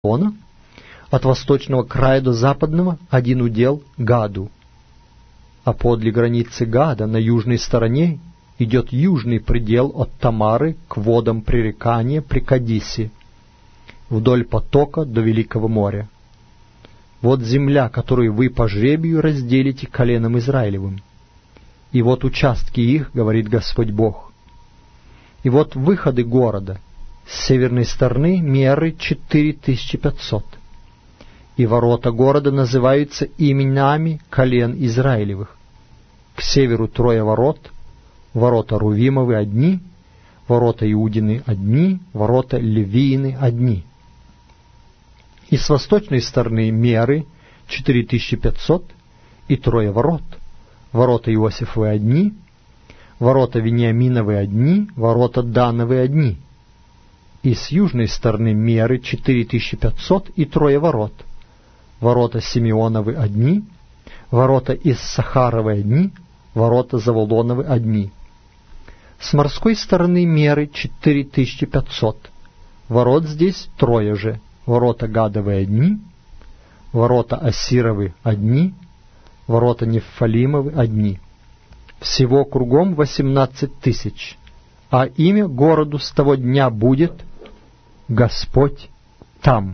от восточного края до западного один удел Гаду. А подле границы Гада на южной стороне идет южный предел от Тамары к водам пререкания при Кадисе, вдоль потока до Великого моря. Вот земля, которую вы по жребию разделите коленом Израилевым. И вот участки их, говорит Господь Бог. И вот выходы города. С северной стороны меры 4500. И ворота города называются именами колен Израилевых. К северу 3 ворот, ворота Рувимовы одни, ворота Иудины одни, ворота Левиины одни. И с восточной стороны меры 4500 и 3 ворот, ворота Иосифовы одни, ворота Вениаминовы одни, ворота Дановы одни. И с южной стороны меры 4500 и 3 ворот, ворота Симеоновы одни, ворота Иссахаровы одни, ворота Завулоновы одни. С морской стороны меры 4500, ворот здесь 3 же, ворота Гадовы одни, ворота Ассировы одни, ворота Нефалимовы одни. Всего кругом 18 000, а имя городу с того дня будет Господь там.